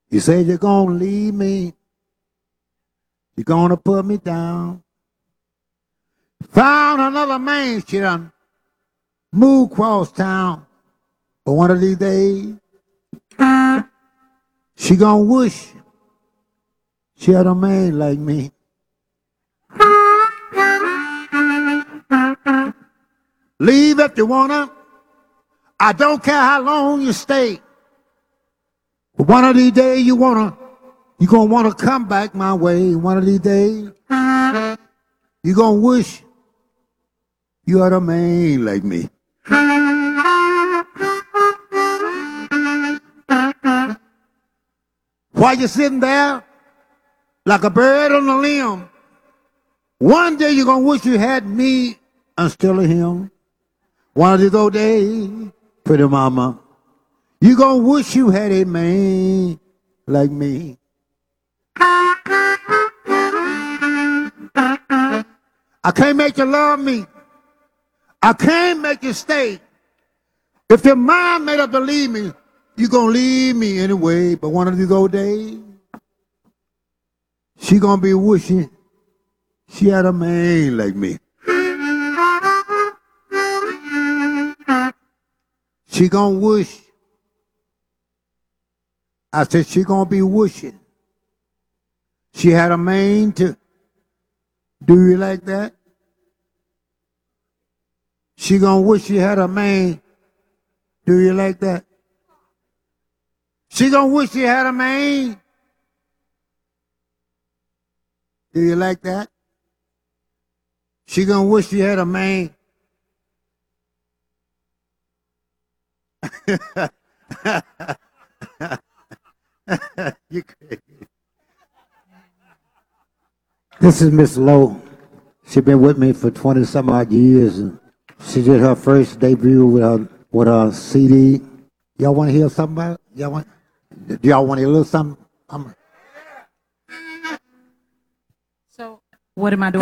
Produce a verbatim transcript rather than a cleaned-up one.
You say you're gonna leave me. You're gonna put me down. Found another man, she done moved across town. But one of these days, she gonna wish she had a man like me. Leave if you wanna. I don't care how long you stay. But one of these days you wanna, you gonna wanna come back my way. One of these days, you gonna wish you had a man like me. While you're sitting there like a bird on a limb, one day you're gonna wish you had me instead of him. One of these old days, pretty mama, you gonna wish you had a man like me. I can't make you love me. I can't make you stay. If your mind made up to leave me, you gonna leave me anyway. But one of these old days, she gonna be wishing she had a man like me. She gonna wish. I said she gonna be wishing she had a man too. Do you like that? She gonna wish she had a man. Do you like that? She gonna wish she had a man. Do you like that? She gonna wish she had a man. You crazy. This is Miss Lowe. She been with me for twenty some odd years, and she did her first debut with her with her C D. Y'all want to hear something about it? Y'all want? Do y'all want to hear a little something? I'm, So, what am I doing?